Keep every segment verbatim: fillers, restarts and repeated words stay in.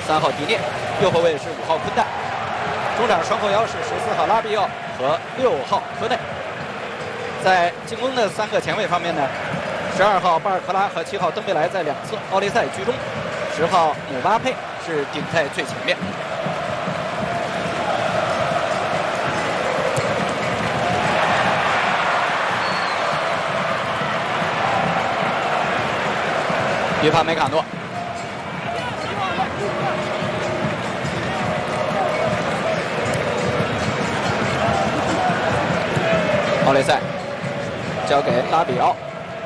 三号迪涅，右后卫是五号昆代，中场双后腰是十四号拉比奥和六号科内。在进攻的三个前卫方面呢，十二号巴尔克拉和七号登贝莱在两侧，奥利塞居中，十号姆巴佩是顶在最前面。 约帕梅卡诺，奥雷塞交给拉比奥。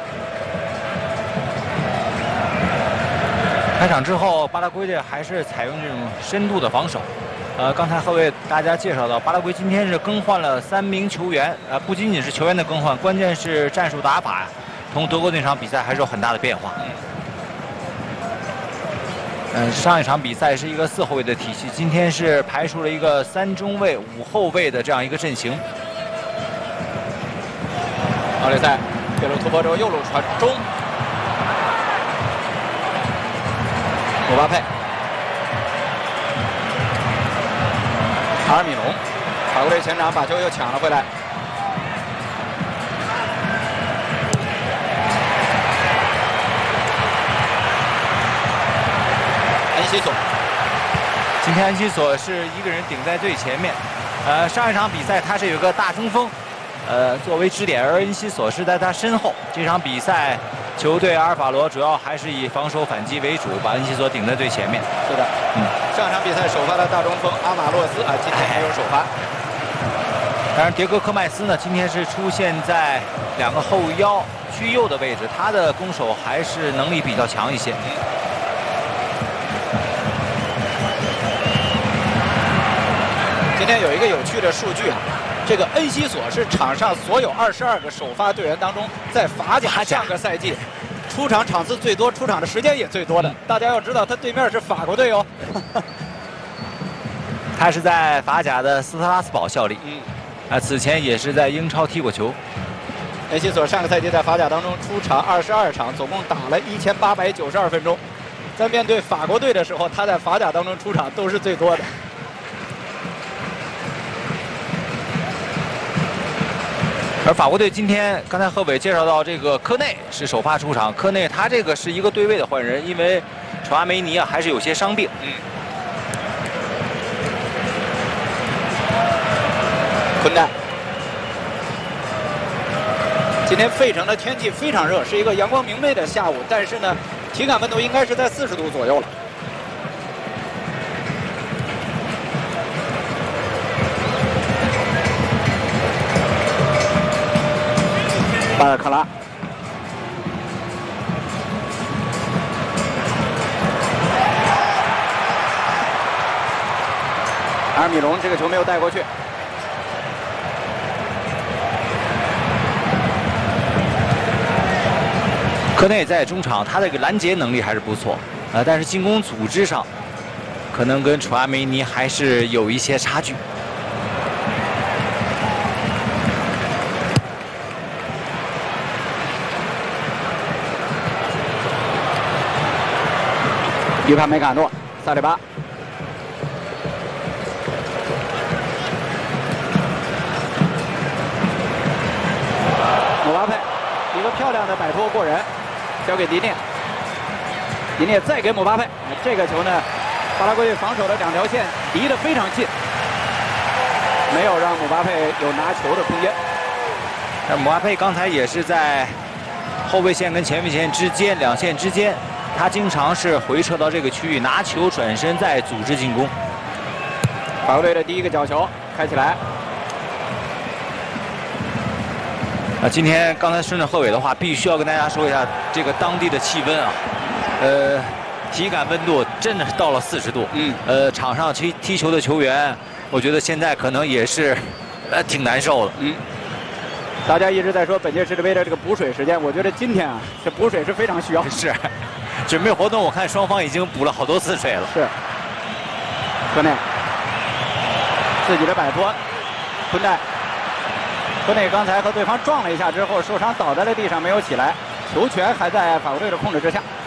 开场之后，巴拉圭队还是采用这种深度的防守。呃，刚才和为大家介绍到，巴拉圭今天是更换了三名球员，呃，不仅仅是球员的更换，关键是战术打法，同德国那场比赛还是有很大的变化。 嗯，上一场比赛是一个四后卫的体系，今天是排出了一个三中卫、五后卫的这样一个阵型。 奥雷塞铁路突破之后右路传中，姆巴佩，阿尔米隆，法国队前场把球又抢了回来。 安西索， 今天安西索是一个人顶在最前面。呃，上一场比赛他是有个大中锋，呃，作为支点，而恩西索是在他身后。这场比赛，球队阿尔法罗主要还是以防守反击为主，把恩西索顶在最前面。 是的，嗯，上场比赛首发的大中锋阿马洛斯啊，今天没有首发。 当然，迭戈科麦斯呢，今天是出现在两个后腰区右的位置，他的攻守还是能力比较强一些。 今天有一个有趣的数据啊，这个恩西索是场上所有二十二个首发队员当中，在法甲上个赛季出场场次最多、出场的时间也最多的。嗯、大家要知道，他对面是法国队哦。 他是在法甲的斯特拉斯堡效力，嗯，啊，此前也是在英超踢过球。 恩西索上个赛季在法甲当中出场二十二场，总共打了一千八百九十二分钟。在面对法国队的时候，他在法甲当中出场都是最多的。 而法国队今天，刚才贺伟介绍到这个科内是首发出场。科内他这个是一个对位的换人，因为楚阿梅尼啊还是有些伤病。嗯。 昆代，今天费城的天气非常热，是一个阳光明媚的下午，但是呢，体感温度应该是在四十度左右了。 巴尔克拉，阿尔米隆这个球没有带过去。 科内在中场，他的这个拦截能力还是不错，呃，但是进攻组织上，可能跟楚阿梅尼还是有一些差距。 约帕梅卡诺，萨里巴，姆巴佩，一个漂亮的摆脱过人，交给迪涅，迪涅再给姆巴佩。这个球呢，巴拉圭队防守的两条线离得非常近，没有让姆巴佩有拿球的空间。 但姆巴佩刚才也是在后卫线跟前卫线之间两线之间。 他经常是回撤到这个区域，拿球转身再组织进攻。 法国队的第一个角球开起来。 啊，今天刚才顺着贺伟的话，必须要跟大家说一下这个当地的气温啊，呃，体感温度真的是到了四十度。嗯。呃，场上踢踢球的球员，我觉得现在可能也是，呃，挺难受的。嗯。 大家一直在说本届世界杯的这个补水时间，我觉得今天啊，这补水是非常需要。 是，准备活动我看双方已经补了好多次水了。 是。科内，自己的摆脱，昆代，科内刚才和对方撞了一下之后受伤倒在了地上没有起来，球权还在法国队的控制之下。